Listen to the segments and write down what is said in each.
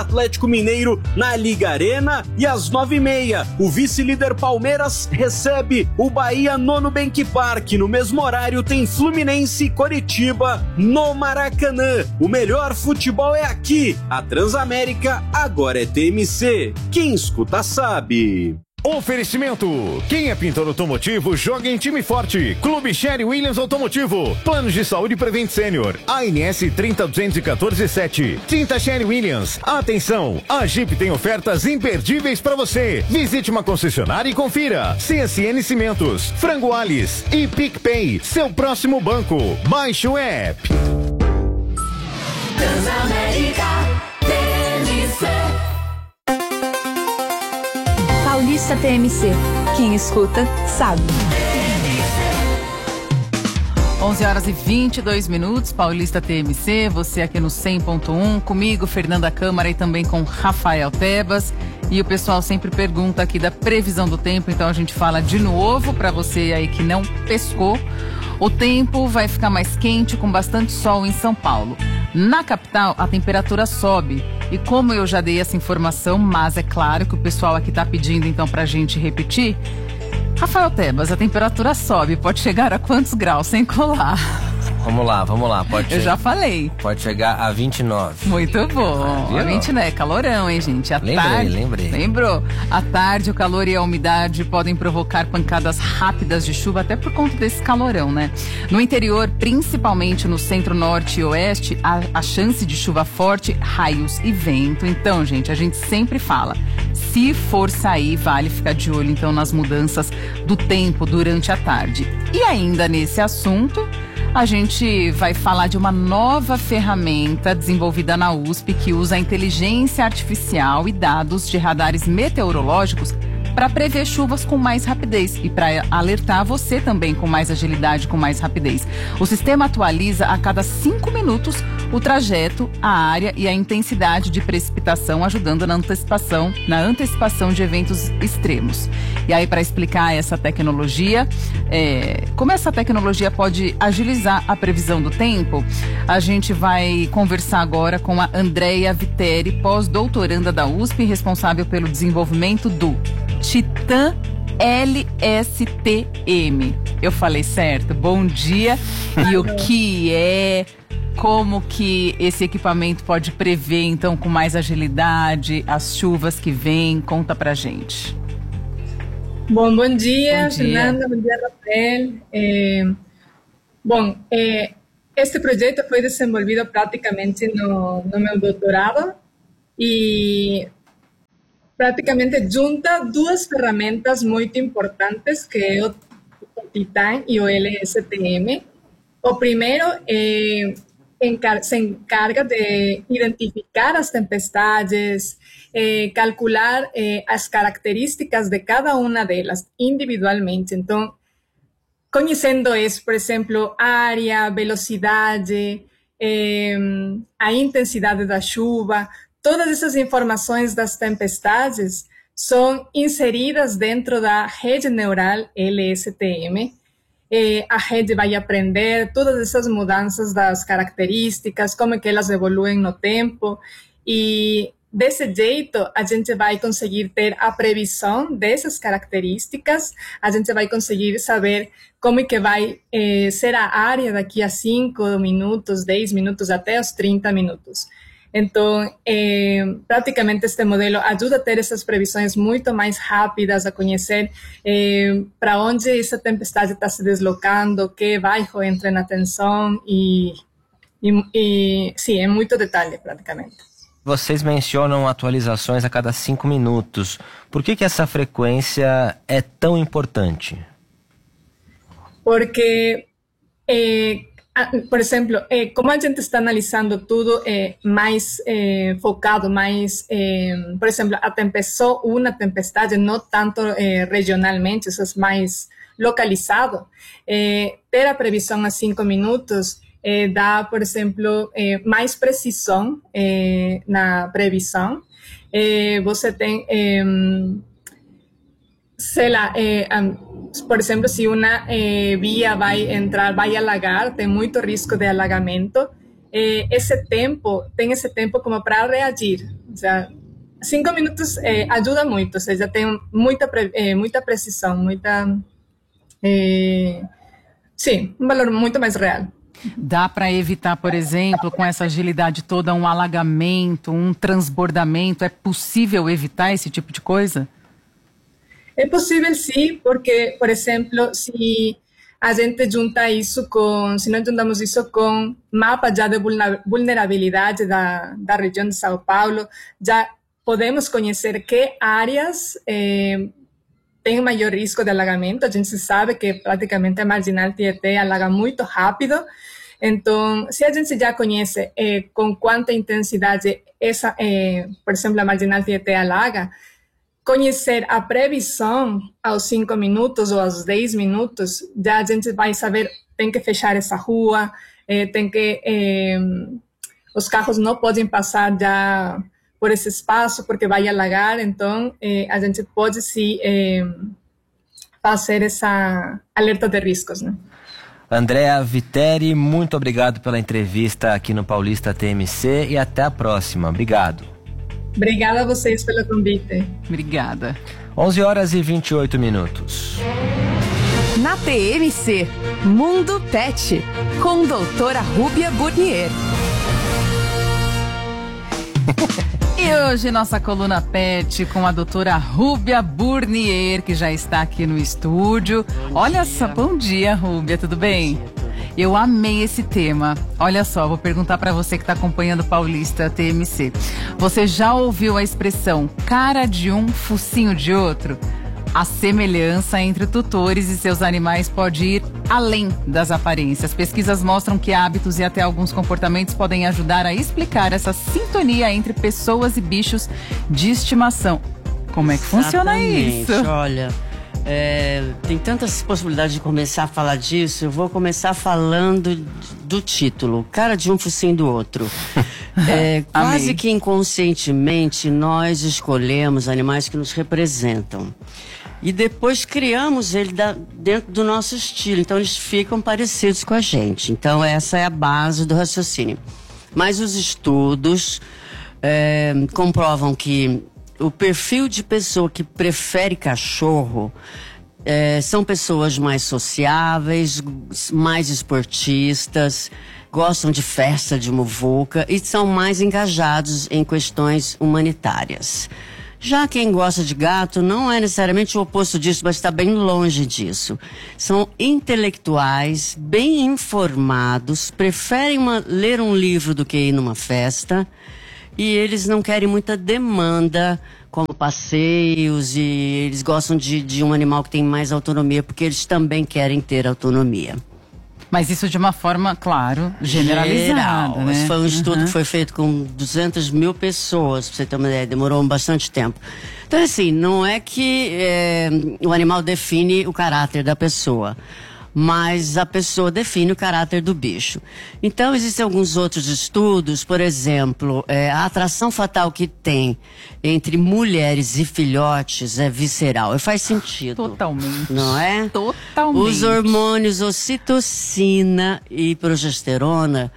Atlético Mineiro na Liga Arena, e às 9h30, o vice-líder Palmeiras recebe o Bahia no Nubank Park. No mesmo horário tem Fluminense e Coritiba no Maracanã. O melhor futebol é aqui. A Transamérica agora é TMC. Quem escuta sabe. Oferecimento: quem é pintor automotivo joga em time forte. Clube Sherry Williams Automotivo. Planos de saúde Prevent Senior. ANS 30214-7. Tinta Sherry Williams. Atenção, a Jeep tem ofertas imperdíveis para você. Visite uma concessionária e confira. CSN Cimentos, Frango Alice e PicPay, seu próximo banco. Baixe o app. Transamérica TMC. Paulista TMC. Quem escuta, sabe. 11h22, Paulista TMC, você aqui no 100.1, comigo, Fernanda Câmara, e também com Rafael Tebas. E o pessoal sempre pergunta aqui da previsão do tempo, então a gente fala de novo para você aí que não pescou. O tempo vai ficar mais quente, com bastante sol em São Paulo. Na capital, a temperatura sobe. E como eu já dei essa informação, mas é claro que o pessoal aqui está pedindo então pra gente repetir. Rafael Tebas, a temperatura sobe, pode chegar a quantos graus sem colar? Vamos lá. Eu já falei. Pode chegar a 29. Muito bom. A 20, né? Calorão, hein, gente? Lembrei. Lembrou? À tarde, o calor e a umidade podem provocar pancadas rápidas de chuva, até por conta desse calorão, né? No interior, principalmente no centro-norte e oeste, a chance de chuva forte, raios e vento. Então, gente, a gente sempre fala, se for sair, vale ficar de olho, então, nas mudanças do tempo durante a tarde. E ainda nesse assunto, a gente vai falar de uma nova ferramenta desenvolvida na USP que usa a inteligência artificial e dados de radares meteorológicos para prever chuvas com mais rapidez e para alertar você também com mais agilidade, com mais rapidez. O sistema atualiza a cada 5 minutos o trajeto, a área e a intensidade de precipitação, ajudando na antecipação de eventos extremos. E aí, para explicar essa tecnologia, como essa tecnologia pode agilizar a previsão do tempo, a gente vai conversar agora com a Andrea Viteri, pós-doutoranda da USP, responsável pelo desenvolvimento do Titan LSTM. Eu falei certo? Bom dia. E o que é? Como que esse equipamento pode prever, então, com mais agilidade, as chuvas que vêm? Conta pra gente. Bom dia, Fernanda, bom dia, Rafael. Este projeto foi desenvolvido praticamente no meu doutorado e praticamente junta duas ferramentas muito importantes, que é o Titan e o LSTM. O primeiro se encarga de identificar as tempestades, calcular as características de cada uma delas individualmente. Então, conhecendo isso, por exemplo, área, velocidade, a intensidade da chuva, todas essas informações das tempestades são inseridas dentro da rede neural LSTM. A rede vai aprender todas essas mudanças das características, como é que elas evoluem no tempo, e desse jeito a gente vai conseguir ter a previsão dessas características, a gente vai conseguir saber como é que vai ser a área daqui a 5 minutos, 10 minutos, até os 30 minutos. Então, praticamente este modelo ajuda a ter essas previsões muito mais rápidas, a conhecer para onde essa tempestade está se deslocando, que bairro entra na atenção e sim, é muito detalhe praticamente. Vocês mencionam atualizações a cada 5 minutos. Por que essa frequência é tão importante? Porque por exemplo, como a gente está analisando tudo mais focado, mais, por exemplo, só uma tempestade, não tanto regionalmente, isso é mais localizado. Ter a previsão a 5 minutos dá, por exemplo, mais precisão na previsão. Você tem, sei lá, por exemplo, se uma via vai alagar, tem muito risco de alagamento, tem esse tempo como para reagir. Ou seja, 5 minutos ajuda muito, ou seja, tem muita precisão, sim, um valor muito mais real. Dá para evitar, por exemplo, com essa agilidade toda, um alagamento, um transbordamento? É possível evitar esse tipo de coisa? É possível, sim, porque, por exemplo, se a gente junta isso se nós juntamos isso com mapas já de vulnerabilidade da região de São Paulo, já podemos conhecer que áreas tem maior risco de alagamento. A gente sabe que praticamente a Marginal Tietê alaga muito rápido. Então, se a gente já conhece com quanta intensidade por exemplo, a Marginal Tietê alaga, conhecer a previsão aos 5 minutos ou aos 10 minutos, já a gente vai saber, tem que fechar essa rua, os carros não podem passar já por esse espaço porque vai alagar. Então, a gente pode sim fazer essa alerta de riscos, né? Andréa Viteri, muito obrigado pela entrevista aqui no Paulista TMC e até a próxima. Obrigado. Obrigada a vocês pelo convite. Obrigada. 11h28. Na TMC, Mundo Pet, com doutora Rúbia Burnier. E hoje nossa coluna Pet com a doutora Rúbia Burnier, que já está aqui no estúdio. Olha só, bom dia, Rúbia, tudo bem? Eu amei esse tema. Olha só, vou perguntar para você que está acompanhando o Paulista TMC. Você já ouviu a expressão cara de um, focinho de outro? A semelhança entre tutores e seus animais pode ir além das aparências. Pesquisas mostram que hábitos e até alguns comportamentos podem ajudar a explicar essa sintonia entre pessoas e bichos de estimação. Como é que funciona isso? Olha, tem tantas possibilidades de começar a falar disso. Eu vou começar falando do título, cara de um focinho do outro. Quase que inconscientemente nós escolhemos animais que nos representam. E depois criamos ele dentro do nosso estilo. Então eles ficam parecidos com a gente. Então essa é a base do raciocínio. Mas os estudos comprovam que o perfil de pessoa que prefere cachorro são pessoas mais sociáveis, mais esportistas, gostam de festa, de muvuca e são mais engajados em questões humanitárias. Já quem gosta de gato não é necessariamente o oposto disso, mas está bem longe disso. São intelectuais, bem informados, preferem ler um livro do que ir numa festa, e eles não querem muita demanda, como passeios, e eles gostam de um animal que tem mais autonomia, porque eles também querem ter autonomia. Mas isso de uma forma, claro, generalizada, né? Esse foi um estudo que foi feito com 200 mil pessoas, pra você ter uma ideia, demorou bastante tempo. Então, assim, não é que o animal define o caráter da pessoa, mas a pessoa define o caráter do bicho. Então, existem alguns outros estudos, por exemplo, a atração fatal que tem entre mulheres e filhotes é visceral. E faz sentido. Totalmente. Não é? Totalmente. Os hormônios ocitocina e progesterona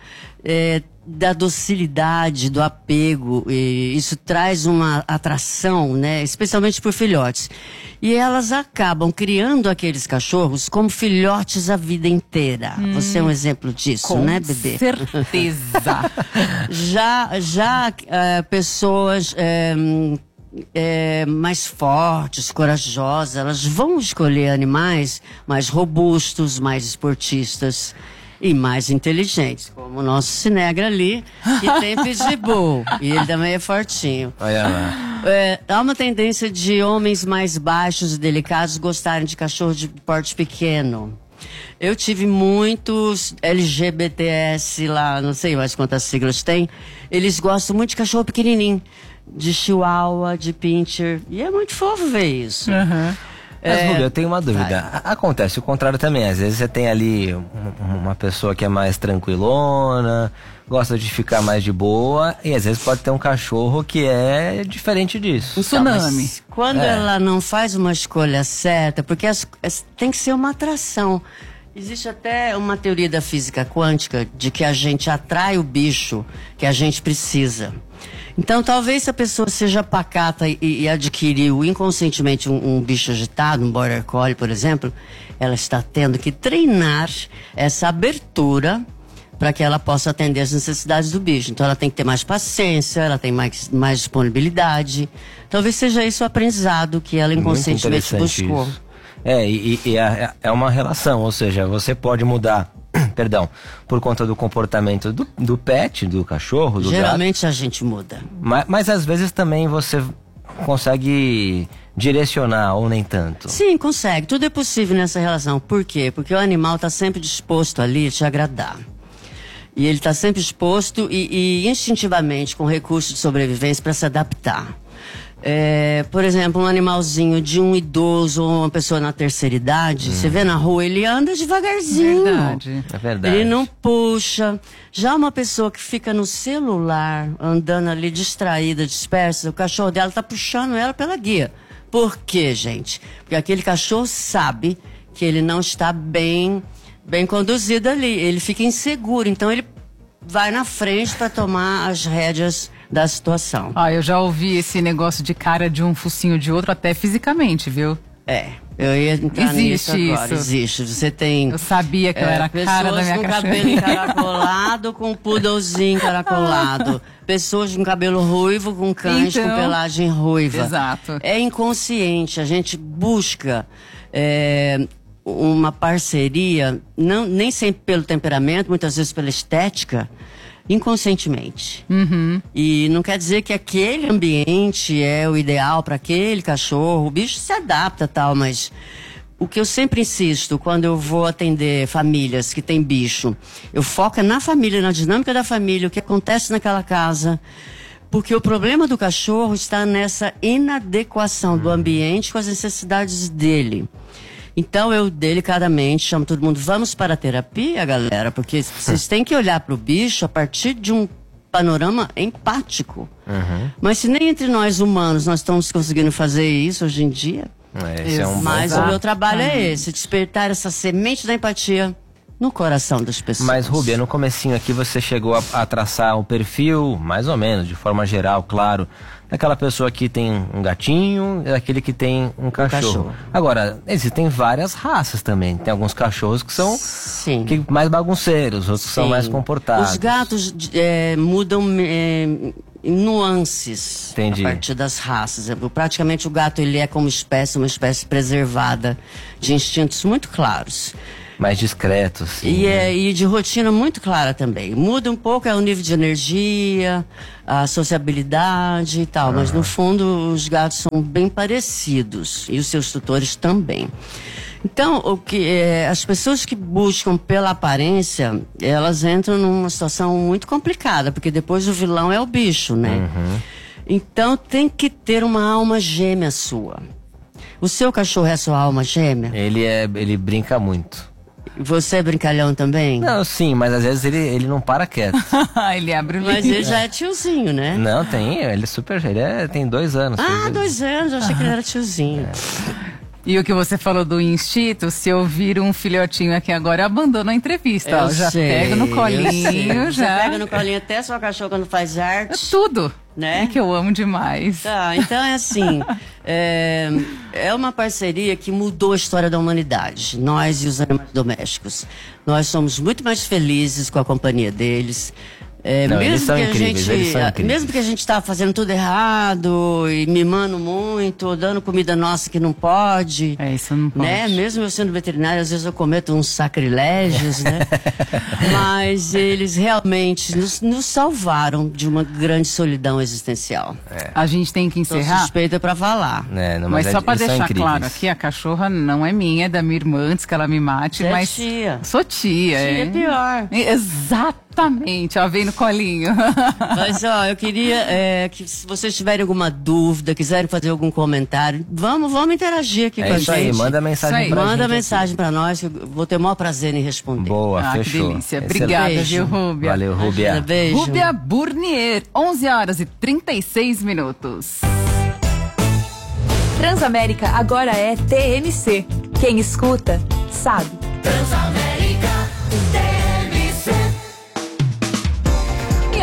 da docilidade, do apego, e isso traz uma atração, né, especialmente por filhotes. E elas acabam criando aqueles cachorros como filhotes a vida inteira. Você é um exemplo disso, né, bebê? Com certeza. Já pessoas mais fortes, corajosas, elas vão escolher animais mais robustos, mais esportistas e mais inteligentes, como o nosso Cinegra ali, que tem pitbull, e ele também é fortinho. Olha lá. Há uma tendência de homens mais baixos e delicados gostarem de cachorro de porte pequeno. Eu tive muitos LGBTS lá, não sei mais quantas siglas tem, eles gostam muito de cachorro pequenininho, de chihuahua, de pincher, e é muito fofo ver isso. Mas, Rúbia, eu tenho uma dúvida. Acontece o contrário também. Às vezes você tem ali uma pessoa que é mais tranquilona, gosta de ficar mais de boa, e às vezes pode ter um cachorro que é diferente disso. Um tsunami. Quando ela não faz uma escolha certa, porque tem que ser uma atração. Existe até uma teoria da física quântica de que a gente atrai o bicho que a gente precisa. Então, talvez se a pessoa seja pacata e adquiriu inconscientemente um bicho agitado, um border collie, por exemplo, ela está tendo que treinar essa abertura para que ela possa atender as necessidades do bicho. Então, ela tem que ter mais paciência, ela tem mais disponibilidade. Talvez seja esse o aprendizado que ela inconscientemente buscou. Isso. É uma relação, ou seja, você pode mudar, perdão, por conta do comportamento do pet, do cachorro, do Geralmente gato. a gente muda. Mas às vezes também você consegue direcionar ou nem tanto. Sim, consegue. Tudo é possível nessa relação. Por quê? Porque o animal está sempre disposto ali a te agradar. E ele está sempre disposto e instintivamente com recursos de sobrevivência para se adaptar. Por exemplo, um animalzinho de um idoso ou uma pessoa na terceira idade, você vê na rua, ele anda devagarzinho. Verdade. É verdade. Ele não puxa. Já uma pessoa que fica no celular, andando ali distraída, dispersa, o cachorro dela tá puxando ela pela guia. Por quê, gente? Porque aquele cachorro sabe que ele não está bem conduzido ali. Ele fica inseguro, então ele vai na frente para tomar as rédeas da situação. Eu já ouvi esse negócio de cara de um focinho de outro, até fisicamente, viu? Eu ia entrar nisso Existe agora. isso. Existe. Você tem... Eu sabia que eu era a cara da minha pessoas com cachorra. cabelo encaracolado, com poodlezinho encaracolado. Pessoas com cabelo ruivo, com cães com pelagem ruiva. Exato. É inconsciente. A gente busca uma parceria, nem sempre pelo temperamento, muitas vezes pela estética, inconscientemente. E não quer dizer que aquele ambiente é o ideal para aquele cachorro. O bicho se adapta, tal, mas o que eu sempre insisto quando eu vou atender famílias que têm bicho, eu foco na família, na dinâmica da família, o que acontece naquela casa. Porque o problema do cachorro está nessa inadequação do ambiente com as necessidades dele. Então eu delicadamente chamo todo mundo, vamos para a terapia, galera, porque vocês têm que olhar para o bicho a partir de um panorama empático. Mas se nem entre nós humanos nós estamos conseguindo fazer isso hoje em dia, mas o meu trabalho é esse, despertar essa semente da empatia no coração das pessoas. Mas, Rúbia, no comecinho aqui você chegou a traçar um perfil, mais ou menos, de forma geral, claro, daquela pessoa que tem um gatinho e daquele que tem um cachorro. Agora, existem várias raças também. Tem alguns cachorros que são mais bagunceiros, outros que são mais comportados. Os gatos mudam em nuances. Entendi. A partir das raças. Praticamente o gato ele é como espécie, uma espécie preservada, de instintos muito claros. Mais discretos, sim. E de rotina muito clara também. Muda um pouco o nível de energia, a sociabilidade e tal, mas no fundo os gatos são bem parecidos e os seus tutores também. Então, as pessoas que buscam pela aparência, elas entram numa situação muito complicada, porque depois o vilão é o bicho, né? Então tem que ter uma alma gêmea sua. O seu cachorro é a sua alma gêmea? Ele brinca muito. Você é brincalhão também? Não, sim, mas às vezes ele não para quieto. Ele abre o livro. Mas ele já é tiozinho, né? Não, ele tem 2 anos. 2 anos, eu achei que ele era tiozinho. E o que você falou do instinto, se eu vir um filhotinho aqui agora, eu abandono a entrevista. Eu já pego no colinho, Você pega no colinho até sua cachorra quando faz arte. Tudo. Né? É que eu amo demais. Tá, então é assim, é uma parceria que mudou a história da humanidade, nós e os animais domésticos. Nós somos muito mais felizes com a companhia deles. Eles são incríveis. Mesmo que a gente tá fazendo tudo errado e mimando muito, dando comida nossa que não pode. Isso não pode. Né? Mesmo eu sendo veterinária, às vezes eu cometo uns sacrilégios, né? Mas eles realmente nos salvaram de uma grande solidão existencial. A gente tem que encerrar. Tô suspeita pra falar. Mas só pra deixar claro aqui, a cachorra não é minha, é da minha irmã, antes que ela me mate. Você é tia. Sou tia. Tia é pior. Exatamente, ó, vem no colinho. Mas, eu queria que se vocês tiverem alguma dúvida, quiserem fazer algum comentário, vamos interagir aqui com a gente. Aí, manda mensagem pra gente. Manda mensagem pra nós, que eu vou ter o maior prazer em responder. Boa, fechou. Que delícia. Obrigada, viu, Rúbia? Valeu, Rúbia. Beijo. Rúbia Burnier, 11h36. Transamérica agora é TMC. Quem escuta, sabe. Transamérica TMC. E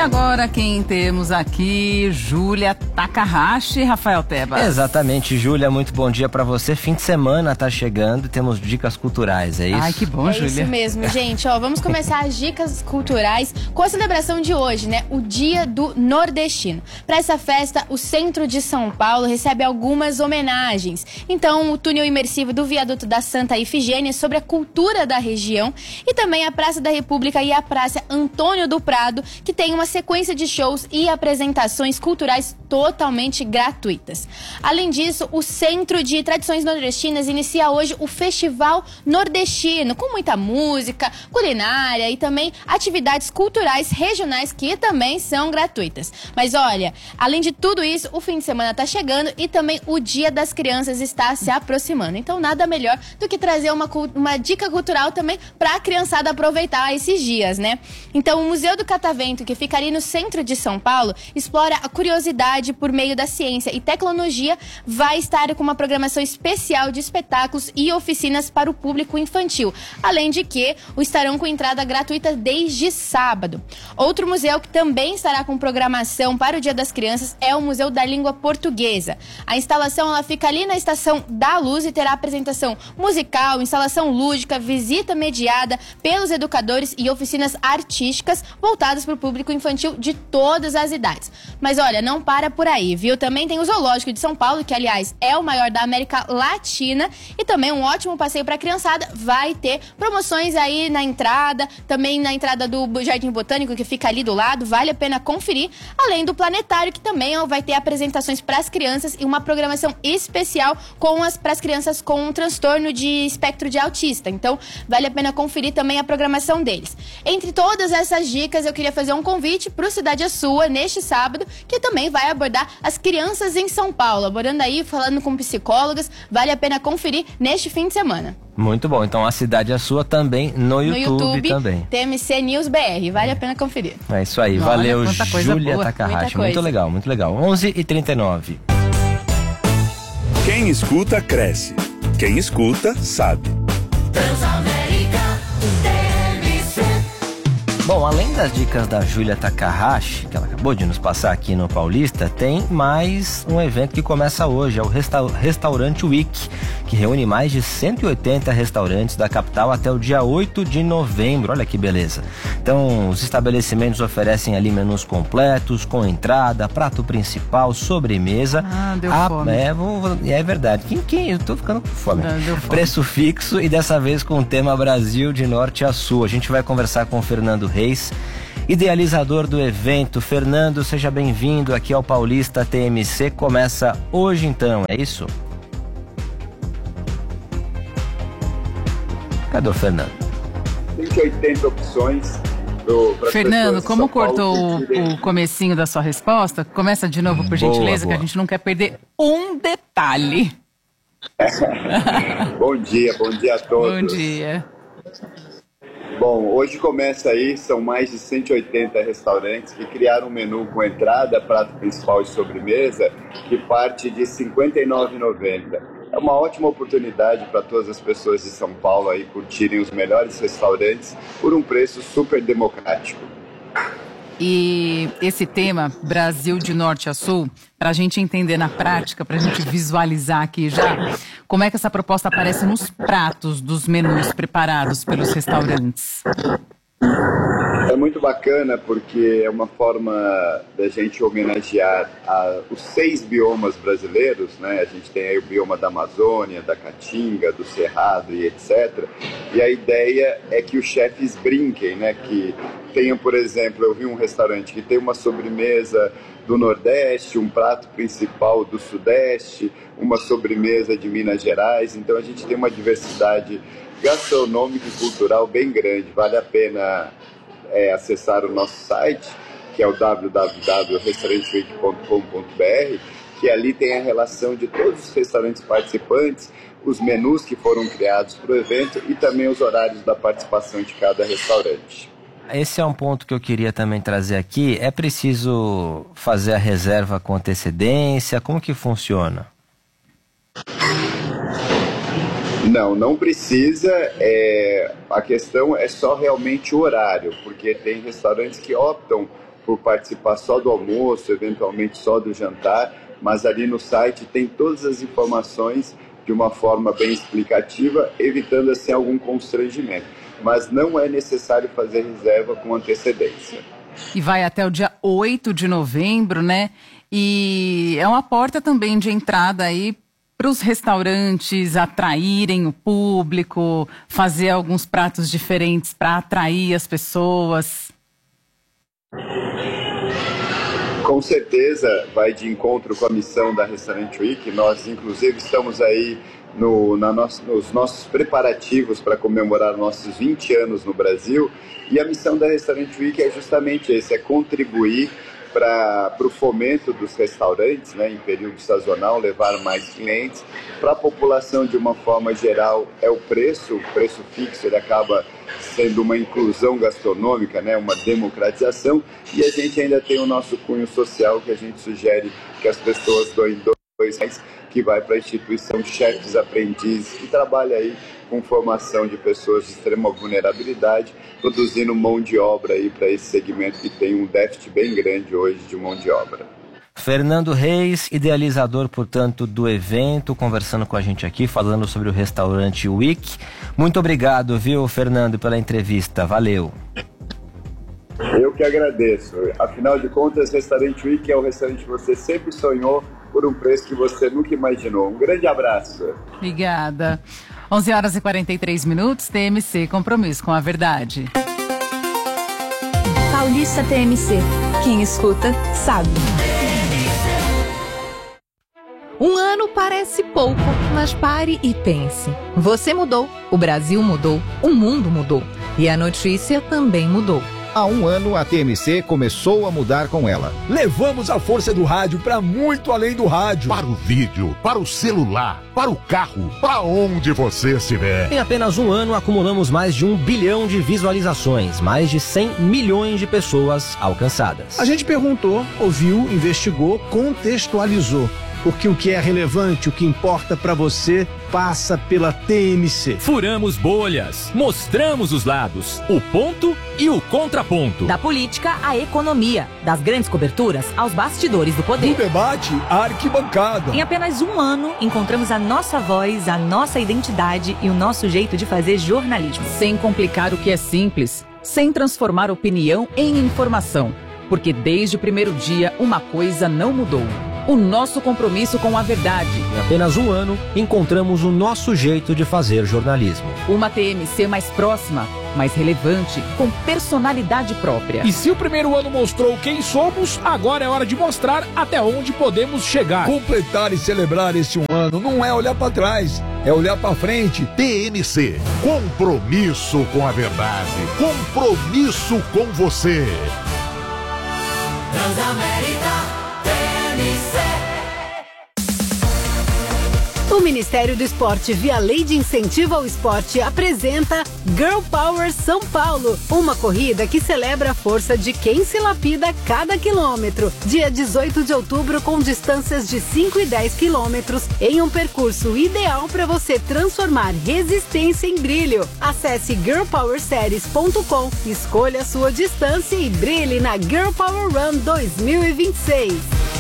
agora quem temos aqui? Júlia Takahashi, Rafael Tebas. Exatamente, Júlia, muito bom dia pra você. Fim de semana tá chegando e temos dicas culturais, é isso? Ai, que bom, Júlia. É isso mesmo, gente. Ó, vamos começar as dicas culturais com a celebração de hoje, né? O Dia do Nordestino. Para essa festa, o centro de São Paulo recebe algumas homenagens. Então, o túnel imersivo do viaduto da Santa Ifigênia sobre a cultura da região e também a Praça da República e a Praça Antônio do Prado, que tem uma sequência de shows e apresentações culturais totalmente gratuitas. Além disso, o Centro de Tradições Nordestinas inicia hoje o Festival Nordestino, com muita música, culinária e também atividades culturais regionais que também são gratuitas. Mas olha, além de tudo isso, o fim de semana está chegando e também o Dia das Crianças está se aproximando. Então nada melhor do que trazer uma dica cultural também para a criançada aproveitar esses dias, né? Então o Museu do Catavento, que fica ali no centro de São Paulo, explora a curiosidade por meio da ciência e tecnologia, vai estar com uma programação especial de espetáculos e oficinas para o público infantil, além de que estarão com entrada gratuita desde sábado. Outro museu que também estará com programação para o Dia das Crianças é o Museu da Língua Portuguesa. A instalação ela fica ali na Estação da Luz e terá apresentação musical, instalação lúdica, visita mediada pelos educadores e oficinas artísticas voltadas para o público infantil de todas as idades. Mas olha, não para por aí, viu? Também tem o Zoológico de São Paulo, que aliás é o maior da América Latina e também um ótimo passeio para a criançada. Vai ter promoções aí na entrada, também na entrada do Jardim Botânico, que fica ali do lado, vale a pena conferir. Além do Planetário, que também vai ter apresentações para as crianças e uma programação especial para as crianças com um transtorno de espectro de autista. Então, vale a pena conferir também a programação deles. Entre todas essas dicas, eu queria fazer um convite para o Cidade é Sua neste sábado, que também vai abordar as crianças em São Paulo, abordando aí, falando com psicólogas, vale a pena conferir neste fim de semana. Muito bom, então a Cidade é Sua também no YouTube também. TMC News BR, vale a pena conferir. É isso aí, valeu, Júlia Takahashi, muito legal, muito legal. 11h39. Quem escuta, cresce. Quem escuta, sabe. Bom, além das dicas da Júlia Takahashi, que ela acabou de nos passar aqui no Paulista, tem mais um evento que começa hoje, é o Restaurante Week, que reúne mais de 180 restaurantes da capital até o dia 8 de novembro, olha que beleza. Então, os estabelecimentos oferecem ali menus completos, com entrada, prato principal, sobremesa. Deu fome. É verdade, eu tô ficando com fome. Preço fixo e dessa vez com o tema Brasil de Norte a Sul. A gente vai conversar com o Fernando Reis, idealizador do evento. Fernando, seja bem-vindo aqui ao Paulista TMC. Começa hoje então, é isso? Cadê o Fernando? 180 opções. Fernando, como cortou o comecinho da sua resposta, começa de novo, por gentileza, que a gente não quer perder um detalhe. Bom dia a todos. Bom dia. Bom, hoje começa aí, são mais de 180 restaurantes que criaram um menu com entrada, prato principal e sobremesa, que parte de R$ 59,90. É uma ótima oportunidade para todas as pessoas de São Paulo aí curtirem os melhores restaurantes por um preço super democrático. E esse tema, Brasil de Norte a Sul, para a gente entender na prática, para a gente visualizar aqui já, como é que essa proposta aparece nos pratos dos menus preparados pelos restaurantes? É muito bacana porque é uma forma da gente homenagear os 6 biomas brasileiros, né? A gente tem aí o bioma da Amazônia, da Caatinga, do Cerrado e etc. E a ideia é que os chefes brinquem, né? Que tenham, por exemplo, eu vi um restaurante que tem uma sobremesa do Nordeste, um prato principal do Sudeste, uma sobremesa de Minas Gerais. Então a gente tem uma diversidade gastronômica e cultural bem grande. Vale a pena acessar o nosso site, que é o www.restauranteweek.com.br, que ali tem a relação de todos os restaurantes participantes, os menus que foram criados para o evento e também os horários da participação de cada restaurante. Esse é um ponto que eu queria também trazer aqui. É preciso fazer a reserva com antecedência? Como que funciona? Não precisa. A questão é só realmente o horário, porque tem restaurantes que optam por participar só do almoço, eventualmente só do jantar, mas ali no site tem todas as informações de uma forma bem explicativa, evitando assim algum constrangimento. Mas não é necessário fazer reserva com antecedência. E vai até o dia 8 de novembro, né? E é uma porta também de entrada aí para os restaurantes atraírem o público, fazer alguns pratos diferentes para atrair as pessoas. Com certeza vai de encontro com a missão da Restaurant Week. Nós, inclusive, estamos aí nos nossos preparativos para comemorar nossos 20 anos no Brasil. E a missão da Restaurant Week é justamente esse, é contribuir para o fomento dos restaurantes, né, em período sazonal, levar mais clientes. Para a população, de uma forma geral, é o preço fixo, ele acaba sendo uma inclusão gastronômica, né, uma democratização, e a gente ainda tem o nosso cunho social, que a gente sugere que as pessoas doem R$2, que vai para a instituição Chefes Aprendizes, que trabalha aí com formação de pessoas de extrema vulnerabilidade, produzindo mão de obra aí para esse segmento que tem um déficit bem grande hoje de mão de obra. Fernando Reis, idealizador, portanto, do evento, conversando com a gente aqui, falando sobre o Restaurant Week. Muito obrigado, viu, Fernando, pela entrevista. Valeu. Eu que agradeço. Afinal de contas, Restaurant Week é o restaurante que você sempre sonhou por um preço que você nunca imaginou. Um grande abraço. Obrigada. 11h43, TMC, compromisso com a verdade. Paulista TMC. Quem escuta, sabe. Um ano parece pouco, mas pare e pense. Você mudou, o Brasil mudou, o mundo mudou. E a notícia também mudou. Há um ano, a TMC começou a mudar com ela. Levamos a força do rádio para muito além do rádio. Para o vídeo, para o celular, para o carro, para onde você estiver. Em apenas um ano, acumulamos mais de 1 bilhão de visualizações, mais de 100 milhões de pessoas alcançadas. A gente perguntou, ouviu, investigou, contextualizou. Porque o que é relevante, o que importa para você, passa pela TMC. Furamos bolhas, mostramos os lados, o ponto e o contraponto. Da política à economia, das grandes coberturas aos bastidores do poder. Do debate à arquibancada. Em apenas um ano, encontramos a nossa voz, a nossa identidade e o nosso jeito de fazer jornalismo. Sem complicar o que é simples, sem transformar opinião em informação. Porque desde o primeiro dia, uma coisa não mudou. O nosso compromisso com a verdade. Em apenas um ano, encontramos o nosso jeito de fazer jornalismo. Uma TMC mais próxima, mais relevante, com personalidade própria. E se o primeiro ano mostrou quem somos, agora é hora de mostrar até onde podemos chegar. Completar e celebrar esse um ano não é olhar para trás, é olhar para frente. TMC, compromisso com a verdade, compromisso com você. Transamérica. O Ministério do Esporte, via Lei de Incentivo ao Esporte, apresenta Girl Power São Paulo, uma corrida que celebra a força de quem se lapida a cada quilômetro. Dia 18 de outubro, com distâncias de 5 e 10 quilômetros, em um percurso ideal para você transformar resistência em brilho. Acesse girlpowerseries.com, escolha a sua distância e brilhe na Girl Power Run 2026.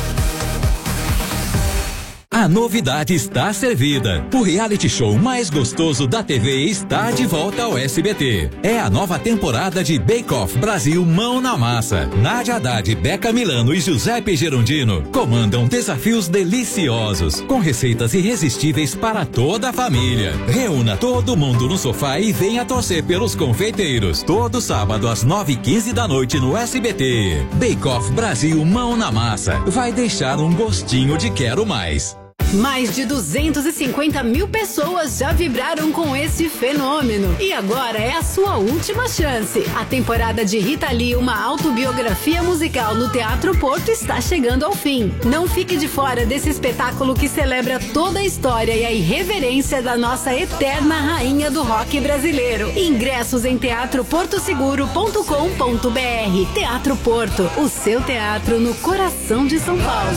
A novidade está servida. O reality show mais gostoso da TV está de volta ao SBT. É a nova temporada de Bake Off Brasil Mão na Massa. Nádia Haddad, Beca Milano e Giuseppe Gerondino comandam desafios deliciosos, com receitas irresistíveis para toda a família. Reúna todo mundo no sofá e venha torcer pelos confeiteiros. Todo sábado às 9h15 da noite no SBT. Bake Off Brasil Mão na Massa. Vai deixar um gostinho de quero mais. Mais de 250 mil pessoas já vibraram com esse fenômeno. E agora é a sua última chance. A temporada de Rita Lee, uma autobiografia musical no Teatro Porto, está chegando ao fim. Não fique de fora desse espetáculo que celebra toda a história e a irreverência da nossa eterna rainha do rock brasileiro. Ingressos em teatroportoseguro.com.br. Teatro Porto, o seu teatro no coração de São Paulo.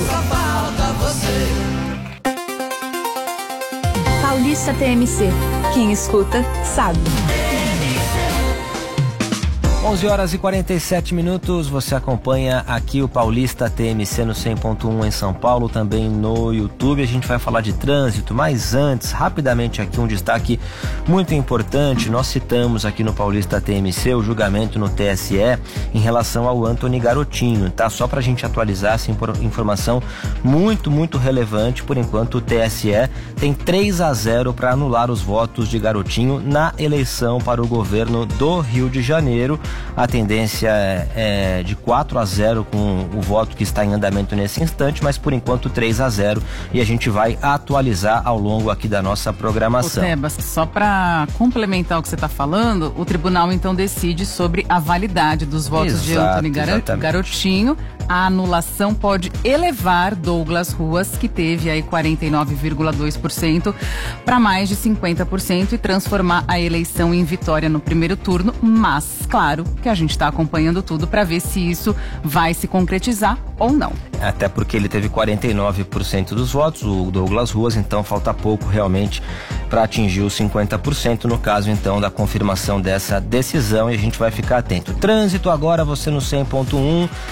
Paulista TMC. Quem escuta, sabe. 11h47, você acompanha aqui o Paulista TMC no 100.1 em São Paulo, também no YouTube. A gente vai falar de trânsito, mas antes, rapidamente aqui um destaque muito importante. Nós citamos aqui no Paulista TMC o julgamento no TSE em relação ao Antony Garotinho, tá? Só pra gente atualizar essa informação muito relevante. Por enquanto o TSE tem 3-0 para anular os votos de Garotinho na eleição para o governo do Rio de Janeiro. A tendência é de 4-0 com o voto que está em andamento nesse instante, mas por enquanto 3-0, e a gente vai atualizar ao longo aqui da nossa programação. Tebas, só para complementar o que você está falando, o tribunal então decide sobre a validade dos votos de Antony Garotinho. A anulação pode elevar Douglas Ruas, que teve aí 49,2%, para mais de 50% e transformar a eleição em vitória no primeiro turno, mas claro que a gente está acompanhando tudo para ver se isso vai se concretizar ou não. Até porque ele teve 49% dos votos, o Douglas Ruas, então falta pouco realmente para atingir os 50%, no caso então da confirmação dessa decisão, e a gente vai ficar atento. Trânsito agora, você no 100.1,